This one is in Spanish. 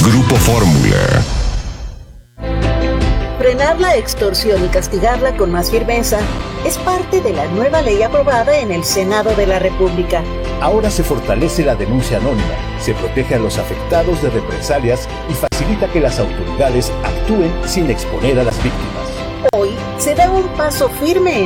Grupo Fórmula. Frenar la extorsión y castigarla con más firmeza es parte de la nueva ley aprobada en el Senado de la República. Ahora se fortalece la denuncia anónima, se protege a los afectados de represalias y facilita que las autoridades actúen sin exponer a las víctimas. Hoy se da un paso firme